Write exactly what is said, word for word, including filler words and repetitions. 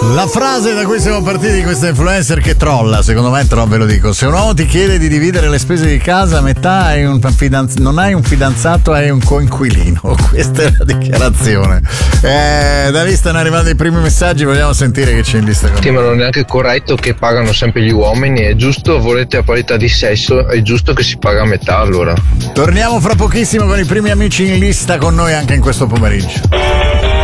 La frase da cui siamo partiti di questa influencer che trolla, secondo me trolla, ve lo dico. Se un uomo ti chiede di dividere le spese di casa a metà, hai un fidanz- non hai un fidanzato, hai un coinquilino. Questa è la dichiarazione. Eh, da lì stanno arrivando i primi messaggi, vogliamo sentire che c'è in lista. Sì, ma non è neanche corretto che pagano sempre gli uomini, è giusto, volete a parità di sesso, è giusto che si paga a metà allora. Torniamo fra pochissimo con i primi amici in lista con noi anche in questo pomeriggio.